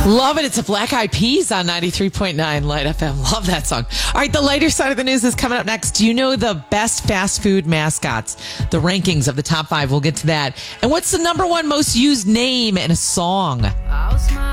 Love it. It's a Black Eyed Peas on 93.9 Light FM. Love that song. All right, the lighter side of the news is coming up next. Do you know the best fast food mascots? The rankings of the top 5. We'll get to that. And what's the number one most used name in a song?